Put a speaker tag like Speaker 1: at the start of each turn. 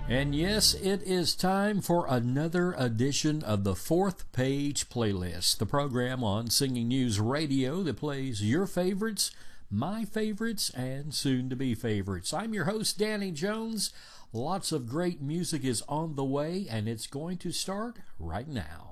Speaker 1: And yes, it is time for another edition of the Fourth Page Playlist, the program on Singing News Radio that plays your favorites, my favorites, and soon-to-be favorites. I'm your host, Danny Jones. Lots of great music is on the way, and it's going to start right now.